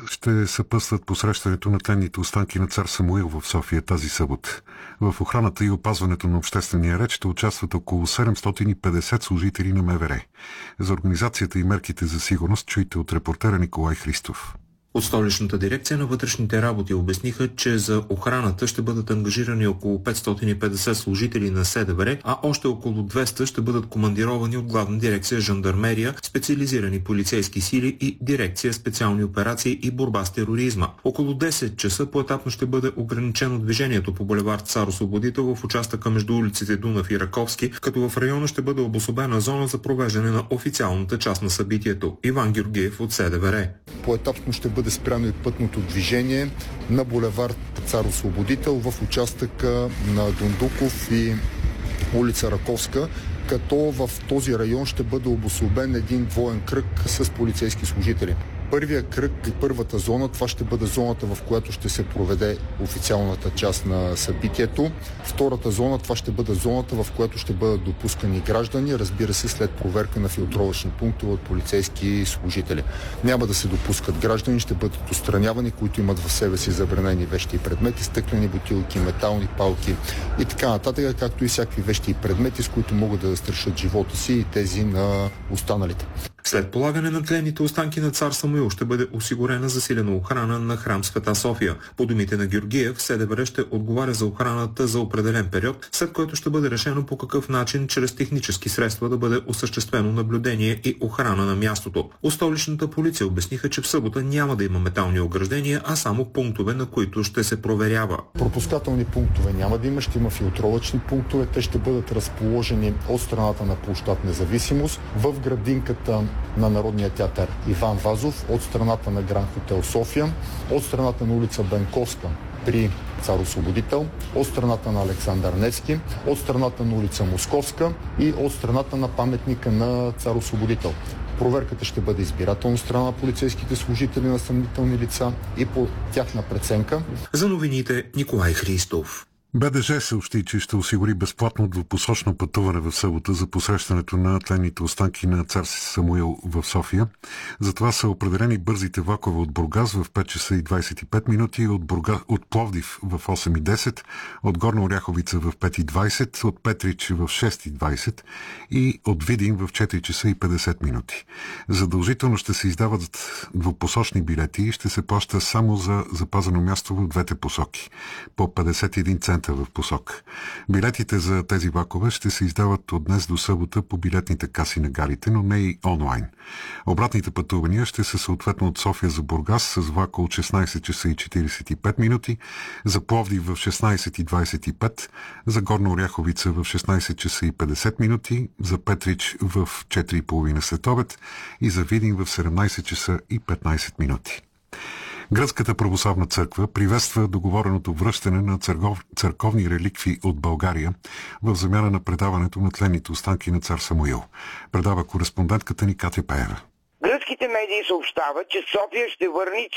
ще съпътстват посрещането на тленните останки на цар Самуил в София тази събота. В охраната и опазването на обществения ред ще участват около 750 служители на МВР. За организацията и мерките за сигурност чуйте от репортера Николай Христов. От Столичната дирекция на вътрешните работи обясниха, че за охраната ще бъдат ангажирани около 550 служители на СДВР, а още около 200 ще бъдат командировани от Главна дирекция Жандармерия, специализирани полицейски сили и дирекция специални операции и борба с тероризма. Около 10 часа поетапно ще бъде ограничено движението по булевард Цар Освободител в участъка между улиците Дунав и Раковски, като в района ще бъде обособена зона за провеждане на официалната част на събитието. Иван Георгиев от СДВР. Поетапно ще бъде спряно и пътното движение на булевард Цар Освободител в участъка на Дундуков и улица Раковска, като в този район ще бъде обособен един двоен кръг с полицейски служители. Първия кръг и първата зона, това ще бъде зоната, в която ще се проведе официалната част на събитието. Втората зона, това ще бъде зоната, в която ще бъдат допускани граждани, разбира се, след проверка на филтровъчни пунктове от полицейски служители. Няма да се допускат граждани, ще бъдат отстранявани, които имат в себе си забранени вещи и предмети, стъклени бутилки, метални палки и така нататък, както и всякакви вещи и предмети, с които могат да застрашат живота си и тези на останалите. След полагане на тленните останки на цар Самуил ще бъде осигурена засилена охрана на храм Света София. По думите на Георгиев, СДВР ще отговаря за охраната за определен период, след което ще бъде решено по какъв начин чрез технически средства да бъде осъществено наблюдение и охрана на мястото. От Столичната полиция обясниха, че в събота няма да има метални ограждения, а само пунктове, на които ще се проверява. Пропускателни пунктове няма да има, ще има филтровъчни пунктове. Те ще бъдат разположени от страната на площад Независимост в градинката на Народния театър Иван Вазов, от страната на Гранд Хотел София, от страната на улица Бенковска при Цар Освободител, от страната на Александър Невски, от страната на улица Московска и от страната на паметника на Цар Освободител. Проверката ще бъде избирателна страна на полицейските служители на съмнителни лица и по тяхна преценка. За новините Николай Христов. БДЖ съобщи, че ще осигури безплатно двупосочно пътуване в събота за посрещането на тленните останки на цар Самуил в София. Затова са определени бързите влакове от Бургас в 5 часа и 25 минути, от Пловдив в 8:10, от Горна Оряховица в 5:20, от Петрич в 6:20 и от Видин в 4 часа и 50 минути. Задължително ще се издават двупосочни билети и ще се плаща само за запазено място в двете посоки, по 51 цента в посока. Билетите за тези влакове ще се издават от днес до събота по билетните каси на гарите, но не и онлайн. Обратните пътувания ще са съответно от София за Бургас с влака от 16 часа и 45 минути, за Пловдив в 16:25, за Горна Оряховица в 16 часа и 50 минути, за Петрич в 4:30 след обед и за Видин в 17 часа и 15 минути. Гръцката православна църква приветства договореното връщане на църковни реликви от България в замяна на предаването на тленните останки на цар Самуил. Предава кореспондентката ни Катя Пеева. Гръцките медии съобщават, че София ще върне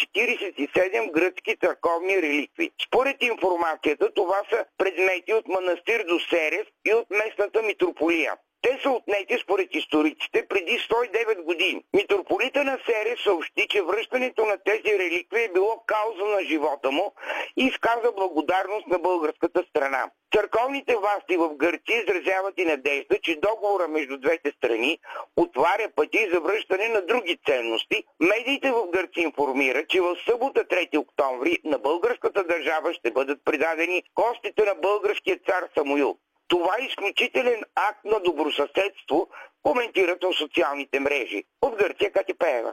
47 гръцки църковни реликви. Според информацията, това са предмети от манастир до Серес и от местната митрополия. Те са отнети според историците преди 109 години. Митрополита на Серес съобщи, че връщането на тези реликви е било кауза на живота му и изказа благодарност на българската страна. Църковните власти в Гърция изразяват и надежда, че договора между двете страни отваря пъти за връщане на други ценности. Медиите в Гърция информират, че в събота 3 октомври на българската държава ще бъдат предадени костите на българския цар Самуил. Това е изключителен акт на добросъседство, коментират в социалните мрежи. От Гърция Катя Пеева.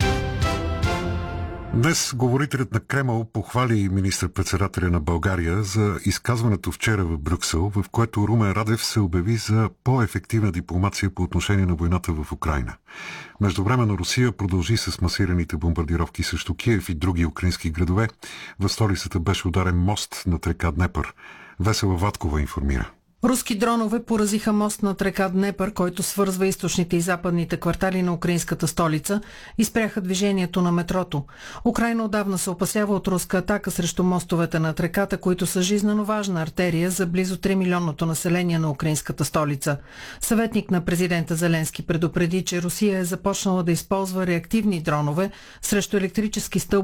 Днес говорителят на Кремъл похвали министър-председателя на България за изказването вчера в Брюксел, в което Румен Радев се обяви за по-ефективна дипломация по отношение на войната в Украйна. Междувременно Русия продължи с масираните бомбардировки срещу Киев и други украински градове. В столицата беше ударен мост над река Днепър. Весела Ваткова информира. Руски дронове поразиха мост над река Днепър, който свързва източните и западните квартали на украинската столица и спряха движението на метрото. Украйна отдавна се опасява от руска атака срещу мостовете над реката, които са жизнено важна артерия за близо 3 милионното население на украинската столица. Съветник на президента Зеленски предупреди, че Русия е започнала да използва реактивни дронове срещу електрически стълб